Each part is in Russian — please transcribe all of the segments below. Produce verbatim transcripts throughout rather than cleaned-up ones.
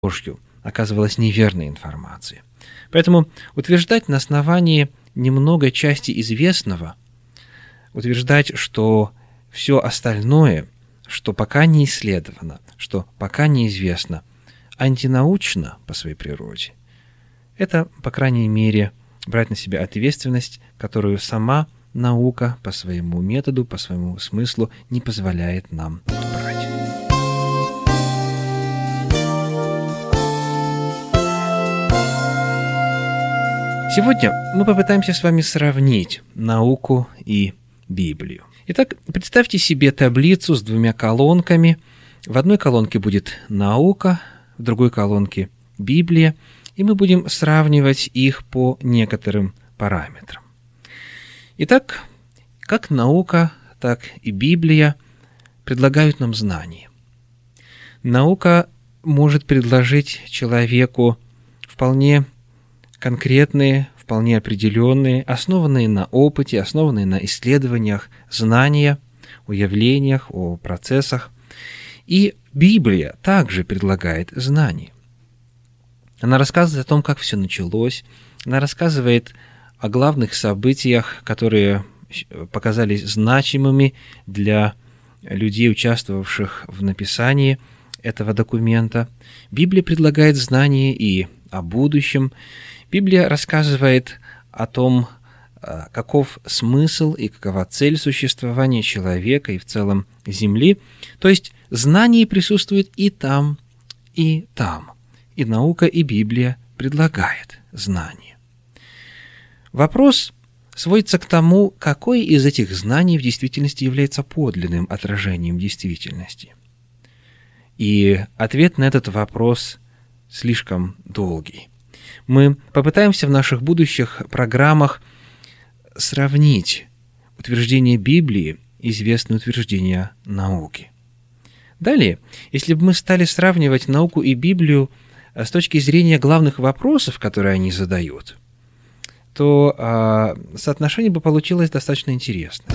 ложью, оказывалась неверной информацией. Поэтому утверждать на основании немногой части известного, утверждать, что все остальное, что пока не исследовано, что пока неизвестно, антинаучно по своей природе, это, по крайней мере, брать на себя ответственность, которую сама наука по своему методу, по своему смыслу не позволяет нам брать. Сегодня мы попытаемся с вами сравнить науку и Библию. Итак, представьте себе таблицу с двумя колонками. В одной колонке будет наука, в другой колонке Библия, и мы будем сравнивать их по некоторым параметрам. Итак, как наука, так и Библия предлагают нам знания. Наука может предложить человеку вполне конкретные, вполне определенные, основанные на опыте, основанные на исследованиях, знания о явлениях, о процессах. И Библия также предлагает знания. Она рассказывает о том, как все началось, она рассказывает о главных событиях, которые показались значимыми для людей, участвовавших в написании этого документа. Библия предлагает знания и о будущем. Библия рассказывает о том, каков смысл и какова цель существования человека и в целом Земли. То есть знание присутствует и там, и там. И наука, и Библия предлагает знания. Вопрос сводится к тому, какое из этих знаний в действительности является подлинным отражением действительности. И ответ на этот вопрос слишком долгий. Мы попытаемся в наших будущих программах сравнить утверждения Библии и известные утверждения науки. Далее, если бы мы стали сравнивать науку и Библию с точки зрения главных вопросов, которые они задают, то а, соотношение бы получилось достаточно интересное.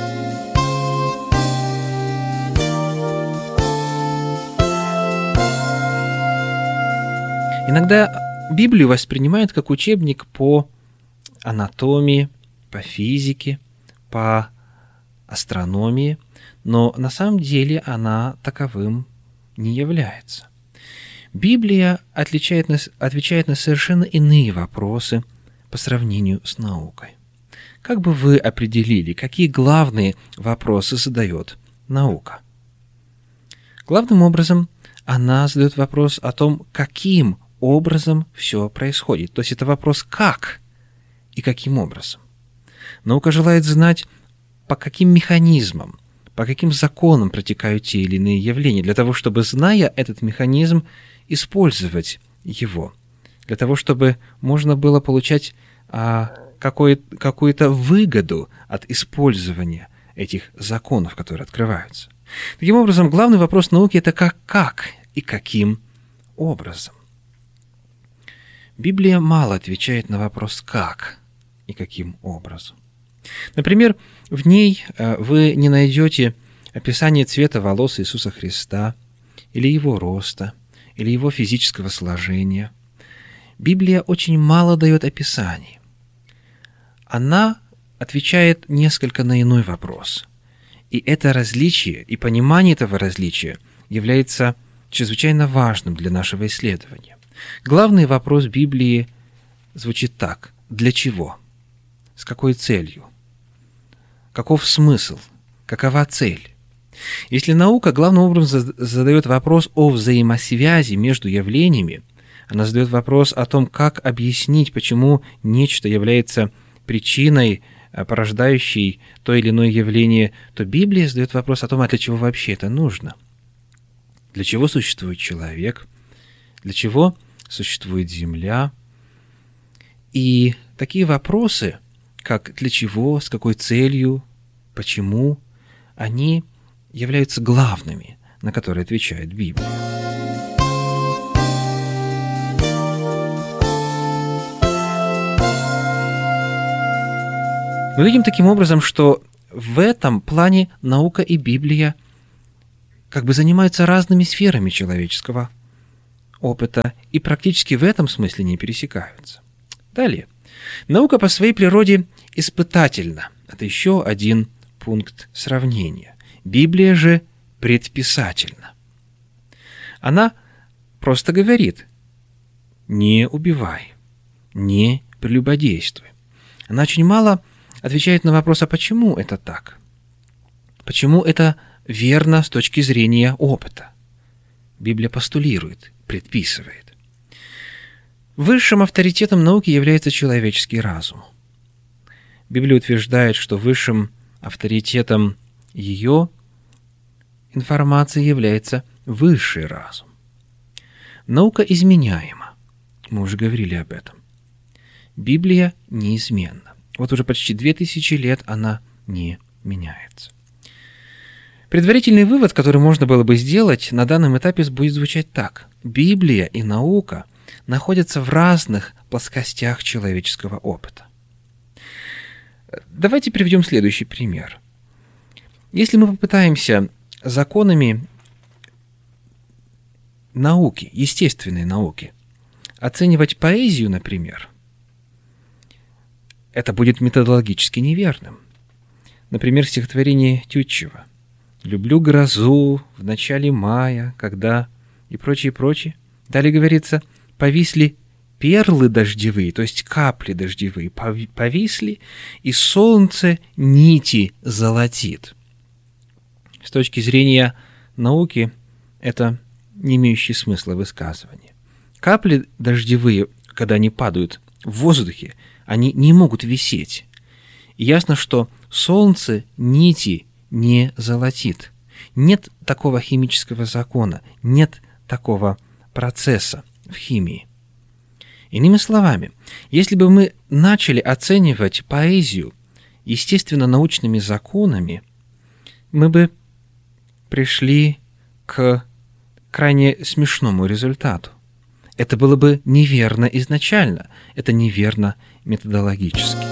Иногда Библию воспринимают как учебник по анатомии, по физике, по астрономии, но на самом деле она таковым не является. Библия отличает нас, отвечает на совершенно иные вопросы по сравнению с наукой. Как бы вы определили, какие главные вопросы задает наука? Главным образом, она задает вопрос о том, каким образом все происходит. То есть это вопрос «как» и каким образом. Наука желает знать, по каким механизмам, по каким законам протекают те или иные явления, для того, чтобы, зная этот механизм, использовать его, для того, чтобы можно было получать а, какое, какую-то выгоду от использования этих законов, которые открываются. Таким образом, главный вопрос науки – это как, как и каким образом. Библия мало отвечает на вопрос «как» и каким образом. Например, в ней вы не найдете описание цвета волос Иисуса Христа, или его роста, или его физического сложения. Библия очень мало дает описаний. Она отвечает несколько на иной вопрос. И это различие, и понимание этого различия является чрезвычайно важным для нашего исследования. Главный вопрос Библии звучит так: для чего? С какой целью? Каков смысл? Какова цель? Если наука главным образом задает вопрос о взаимосвязи между явлениями, она задает вопрос о том, как объяснить, почему нечто является причиной, порождающей то или иное явление, то Библия задает вопрос о том, а для чего вообще это нужно? Для чего существует человек? Для чего существует Земля? И такие вопросы, как для чего, с какой целью, почему, они являются главными, на которые отвечает Библия. Мы видим таким образом, что в этом плане наука и Библия как бы занимаются разными сферами человеческого опыта и практически в этом смысле не пересекаются. Далее. Наука по своей природе испытательна. Это еще один пункт сравнения. Библия же предписательна. Она просто говорит: не убивай, не прелюбодействуй. Она очень мало отвечает на вопрос, а почему это так? Почему это верно с точки зрения опыта? Библия постулирует, предписывает. Высшим авторитетом науки является человеческий разум. Библия утверждает, что высшим авторитетом ее информации является высший разум. Наука изменяема. Мы уже говорили об этом. Библия неизменна. Вот уже почти две тысячи лет она не меняется. Предварительный вывод, который можно было бы сделать на данном этапе, будет звучать так. Библия и наука находятся в разных плоскостях человеческого опыта. Давайте приведем следующий пример. Если мы попытаемся законами науки, естественной науки, оценивать поэзию, например, это будет методологически неверным. Например, стихотворение Тютчева «Люблю грозу в начале мая, когда…» и прочее, прочее. Далее говорится: «Повисли перлы дождевые», то есть капли дождевые, повисли, и солнце нити золотит. С точки зрения науки, это не имеющее смысла высказывание. Капли дождевые, когда они падают в воздухе, они не могут висеть. И ясно, что солнце нити не золотит. Нет такого химического закона, нет такого процесса в химии. Иными словами, если бы мы начали оценивать поэзию естественно-научными законами, мы бы пришли к крайне смешному результату. Это было бы неверно изначально, это неверно методологически.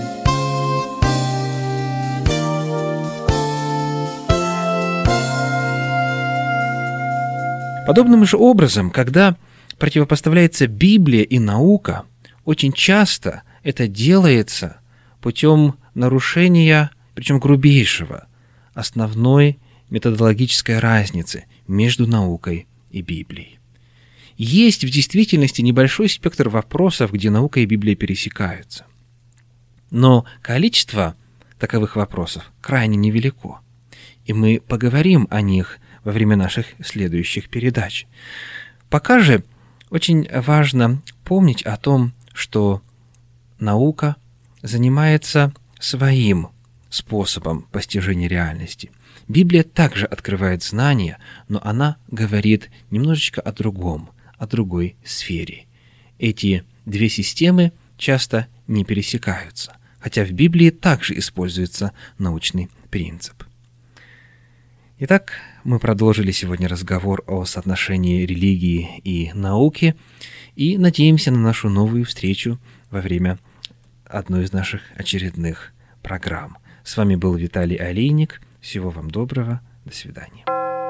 Подобным же образом, когда противопоставляется Библия и наука, очень часто это делается путем нарушения, причем грубейшего, основной методологической разницы между наукой и Библией. Есть в действительности небольшой спектр вопросов, где наука и Библия пересекаются. Но количество таковых вопросов крайне невелико, и мы поговорим о них во время наших следующих передач. Пока же очень важно помнить о том, что наука занимается своим способом постижения реальности. Библия также открывает знания, но она говорит немножечко о другом, о другой сфере. Эти две системы часто не пересекаются, хотя в Библии также используется научный принцип. Итак, мы продолжили сегодня разговор о соотношении религии и науки и надеемся на нашу новую встречу во время одной из наших очередных программ. С вами был Виталий Олейник. Всего вам доброго. До свидания.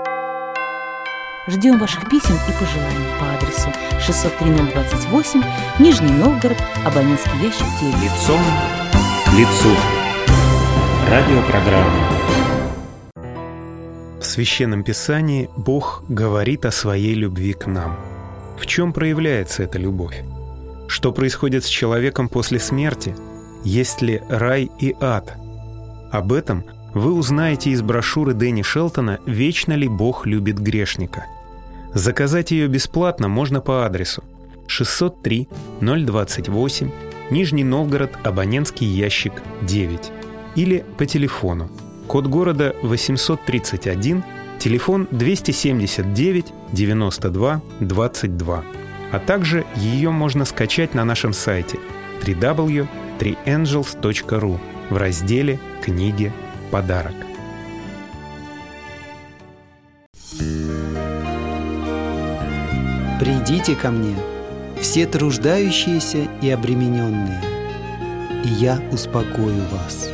Ждем ваших писем и пожеланий по адресу шестьсот три ноль двадцать восемь, Нижний Новгород, абонентский ящик девять. Лицом к лицу. Радиопрограмма. В Священном Писании Бог говорит о своей любви к нам. В чем проявляется эта любовь? Что происходит с человеком после смерти? Есть ли рай и ад? Об этом вы узнаете из брошюры Дэнни Шелтона «Вечно ли Бог любит грешника?». Заказать ее бесплатно можно по адресу шестьсот три ноль двадцать восемь, Нижний Новгород, абонентский ящик девять, или по телефону. Код города восемьсот тридцать один, телефон двести семьдесят девять девяносто два двадцать два. А также ее можно скачать на нашем сайте дабл ю дабл ю дабл ю точка три энджелс точка ру в разделе «Книги. Подарок». «Придите ко мне, все труждающиеся и обремененные, и я успокою вас».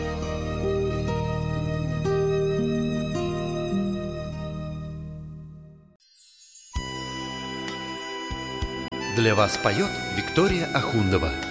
Для вас поет Виктория Ахундова.